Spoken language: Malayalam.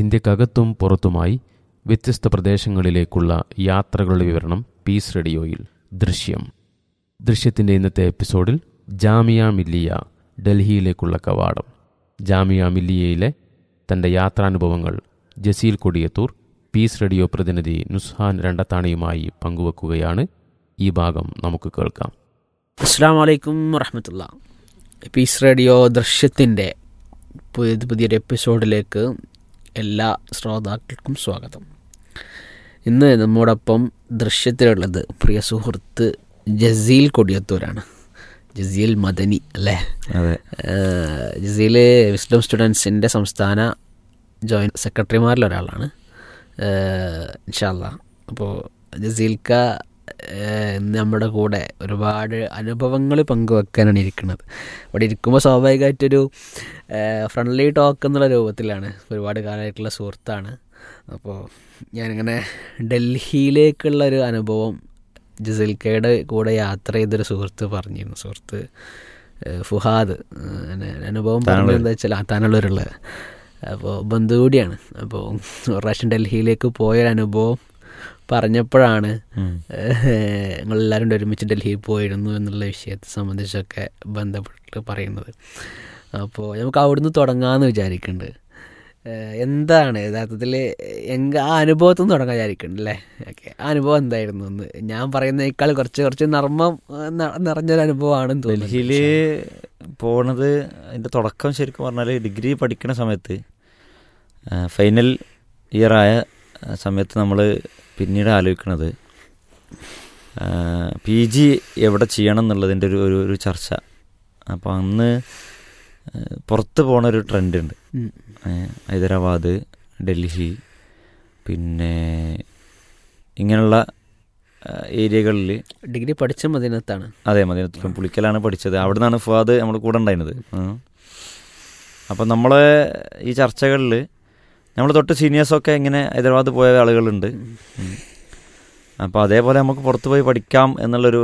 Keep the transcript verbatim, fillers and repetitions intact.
ഇന്ത്യക്കകത്തും പുറത്തുമായി വ്യത്യസ്ത പ്രദേശങ്ങളിലേക്കുള്ള യാത്രകളുടെ വിവരണം പീസ് റേഡിയോയിൽ. ദൃശ്യം ദൃശ്യത്തിൻ്റെ ഇന്നത്തെ എപ്പിസോഡിൽ ജാമിയ മില്ലിയ, ഡൽഹിയിലേക്കുള്ള കവാടം. ജാമിയ മില്ലിയയിലെ തൻ്റെ യാത്രാനുഭവങ്ങൾ ജസീൽ കൊടിയത്തൂർ പീസ് റേഡിയോ പ്രതിനിധി നുസ്ഹാൻ രണ്ടത്താണിയുമായി പങ്കുവെക്കുകയാണ്. ഈ ഭാഗം നമുക്ക് കേൾക്കാം. അസ്സലാമു അലൈക്കും വറഹ്മത്തുള്ളാഹി. പീസ് റേഡിയോ ദൃശ്യത്തിൻ്റെ പുതിയ പുതിയൊരു എപ്പിസോഡിലേക്ക് എല്ലാ ശ്രോതാക്കൾക്കും സ്വാഗതം. ഇന്ന് നമ്മോടൊപ്പം ദൃശ്യത്തിലുള്ളത് പ്രിയ സുഹൃത്ത് ജസീൽ കൊടിയത്തൂരാണ്. ജസീൽ മദനി അല്ലേ? അതെ. ജസീൽ വിസ്ഡം സ്റ്റുഡൻസിൻ്റെ സംസ്ഥാന ജോയിൻറ്റ് സെക്രട്ടറിമാരിലൊരാളാണ് ഇൻഷാ അല്ലാഹ്. അപ്പോൾ ജസീൽക്ക നമ്മുടെ കൂടെ ഒരുപാട് അനുഭവങ്ങൾ പങ്കുവെക്കാനാണ് ഇരിക്കുന്നത്. ഇവിടെ ഇരിക്കുമ്പോൾ സ്വാഭാവികമായിട്ടൊരു ഫ്രണ്ട്ലി ടോക്ക് എന്നുള്ള രൂപത്തിലാണ്. ഒരുപാട് കാലമായിട്ടുള്ള സുഹൃത്താണ്. അപ്പോൾ ഞാനിങ്ങനെ ഡൽഹിയിലേക്കുള്ളൊരു അനുഭവം ജസീൽക്കയുടെ കൂടെ യാത്ര ചെയ്തൊരു സുഹൃത്ത് പറഞ്ഞിരുന്നു. സുഹൃത്ത് ഫുഹാദ് അനുഭവം പറഞ്ഞത് എന്താ വെച്ചാൽ താനുള്ളവരുള്ള അപ്പോൾ ബന്ധു കൂടിയാണ്. അപ്പോൾ ഒരു പ്രാവശ്യം ഡൽഹിയിലേക്ക് പോയൊരനുഭവം പറഞ്ഞപ്പോഴാണ് ഞങ്ങളെല്ലാവരും കൂടെ ഒരുമിച്ച് ഡൽഹിയിൽ പോയിരുന്നു എന്നുള്ള വിഷയത്തെ സംബന്ധിച്ചൊക്കെ ബന്ധപ്പെട്ട് പറയുന്നത്. അപ്പോൾ നമുക്ക് അവിടുന്ന് തുടങ്ങാമെന്ന് വിചാരിക്കുന്നുണ്ട്. എന്താണ് യഥാർത്ഥത്തിൽ എങ്ക ആ അനുഭവത്തിൽ നിന്ന് തുടങ്ങാൻ വിചാരിക്കുന്നുണ്ട് അല്ലേ? ഓക്കെ, ആ അനുഭവം എന്തായിരുന്നു എന്ന് ഞാൻ പറയുന്നതിനേക്കാൾ കുറച്ച് കുറച്ച് നർമ്മം നിറഞ്ഞൊരു അനുഭവമാണെന്ന് തോന്നുന്നു. ഡൽഹിയിൽ പോണത് അതിൻ്റെ തുടക്കം ശരിക്കും പറഞ്ഞാൽ ഡിഗ്രി പഠിക്കുന്ന സമയത്ത് ഫൈനൽ ഇയറായ സമയത്ത് നമ്മൾ പിന്നീട് ആലോചിക്കുന്നത് പി ജി എവിടെ ചെയ്യണം എന്നുള്ളതിൻ്റെ ഒരു ഒരു ഒരു ചർച്ച. അപ്പോൾ അന്ന് പുറത്ത് പോണൊരു ട്രെൻഡ് ഉണ്ട്. ഹൈദരാബാദ്, ഡൽഹി, പിന്നെ ഇങ്ങനെയുള്ള ഏരിയകളിൽ. ഡിഗ്രി പഠിച്ച മദീനത്താണ്. അതെ, മദീനത്തിലും പുളിക്കലാണ് പഠിച്ചത്. അവിടെ നിന്നാണ് ഫുആദ് നമ്മൾ കൂടെ ഉണ്ടായിരുന്നത്. അപ്പം നമ്മളെ ഈ ചർച്ചകളിൽ നമ്മൾ തൊട്ട് സീനിയേഴ്സൊക്കെ ഇങ്ങനെ ഹൈദരാബാദ് പോയ ആളുകളുണ്ട്. അപ്പോൾ അതേപോലെ നമുക്ക് പുറത്ത് പോയി പഠിക്കാം എന്നുള്ളൊരു